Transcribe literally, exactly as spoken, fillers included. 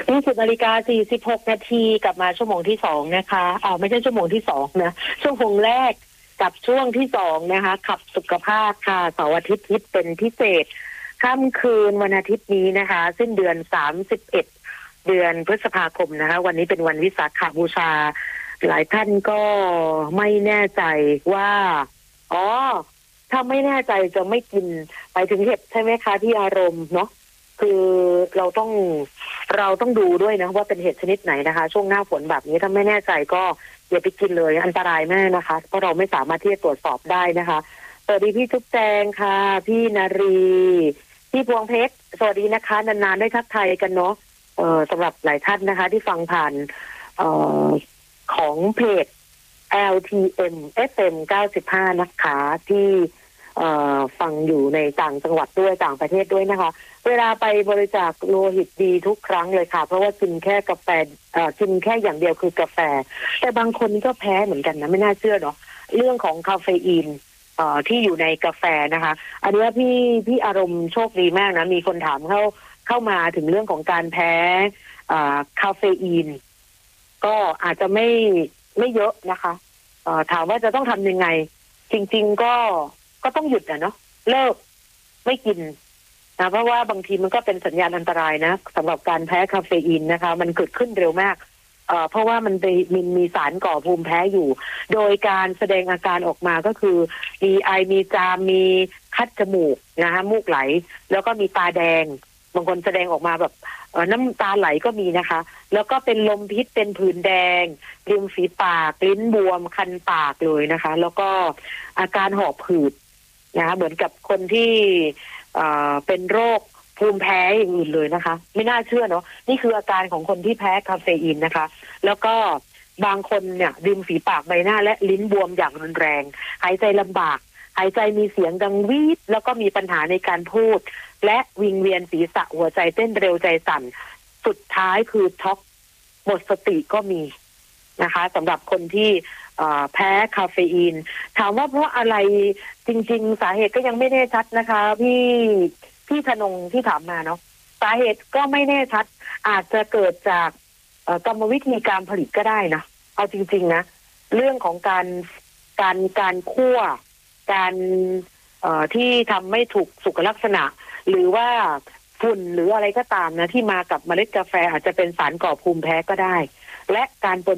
ยี่สิบนาฬิกาสี่สิบหกนาทีกลับมาชั่วโมงที่สองนะคะอ่าไม่ใช่ชั่วโมงที่สองนะชั่วโมงแรกกับช่วงที่สองนะคะขับสุขภาพค่ะเสาร์อาทิตย์ฮิตเป็นพิเศษค่ำคืนวันอาทิตย์นี้นะคะสิ้นเดือนสามสิบเอ็ดเดือนพฤษภาคมนะคะวันนี้เป็นวันวิสาขบูชาหลายท่านก็ไม่แน่ใจว่าอ๋อถ้าไม่แน่ใจจะไม่กินไปถึงเห็ดใช่ไหมคะที่อารมณ์เนาะคือเราต้องเราต้องดูด้วยนะว่าเป็นเห็ดชนิดไหนนะคะช่วงหน้าฝนแบบนี้ถ้าไม่แน่ใจก็อย่าไปกินเลยอันตรายแม่นะคะเพราะเราไม่สามารถที่จะตรวจสอบได้นะคะสวัสดีพี่จุ๊บแจงค่ะพี่นารีพี่พวงเพชรสวัสดีนะคะนานๆได้ทักทายกันเนาะเอ่อสำหรับหลายท่านนะคะที่ฟังผ่านเอ่อของเพจ แอล ที เอ็ม เอฟ เอ็ม เก้าสิบห้านะคะที่เอ่อฟังอยู่ในต่างจังหวัดด้วยต่างประเทศด้วยนะคะเวลาไปบริจาคโลหิตดีทุกครั้งเลยค่ะเพราะว่ากินแค่กาแฟเอ่อกินแค่อย่างเดียวคือกาแฟแต่บางคนก็แพ้เหมือนกันนะไม่น่าเชื่อเนาะเรื่องของคาเฟอีนเอ่อที่อยู่ในกาแฟนะคะอันนี้พี่พี่อารมณ์โชคดีมากนะมีคนถามเข้าเข้ามาถึงเรื่องของการแพ้อ่าคาเฟอีนก็อาจจะไม่ไม่เยอะนะคะเอ่อถามว่าจะต้องทำยังไงจริงๆก็ก็ต้องหยุดนะเนาะเลิกไม่กินนะเพราะว่าบางทีมันก็เป็นสัญญาณอันตรายนะสำหรับการแพ้คาเฟอีนนะคะมันเกิดขึ้นเร็วมากเอ่อเพราะว่ามันไปมันมีสารก่อภูมิแพ้อยู่ โดยการแสดงอาการออกมาก็คือมีไอมีจามมีคัดจมูกนะคะมูกไหลแล้วก็มีตาแดงบางคนแสดงออกมาแบบเอ่อน้ำตาไหลก็มีนะคะแล้วก็เป็นลมพิษเป็นผื่นแดงริมฝีปากลิ้นบวมคันปากเลยนะคะแล้วก็อาการหอบหืดนะคะเหมือนกับคนที่เอ่อเป็นโรคภูมิแพ้อย่างอื่นเลยนะคะไม่น่าเชื่อเนาะนี่คืออาการของคนที่แพ้คาเฟอีนนะคะแล้วก็บางคนเนี่ยริมฝีปากใบหน้าและลิ้นบวมอย่างรุนแรงหายใจลำบากหายใจมีเสียงดังวีดแล้วก็มีปัญหาในการพูดและวิงเวียนศีรษะหัวใจเต้นเร็วใจสั่นสุดท้ายคือช็อกหมดสติก็มีนะคะสำหรับคนที่แพ้คาเฟอีนถามว่าเพราะอะไรจริงๆสาเหตุก็ยังไม่แน่ชัดนะคะพี่พี่ธนงที่ถามมาเนาะสาเหตุก็ไม่แน่ชัดอาจจะเกิดจากกรรมวิธีการผลิตก็ได้นะเอาจริงๆนะเรื่องของการการการคั่วการเอ่อที่ทำไม่ถูกสุขลักษณะหรือว่าฝุ่นหรืออะไรก็ตามนะที่มากับเมล็ดกาแฟอาจจะเป็นสารก่อภูมิแพ้ก็ได้และการปน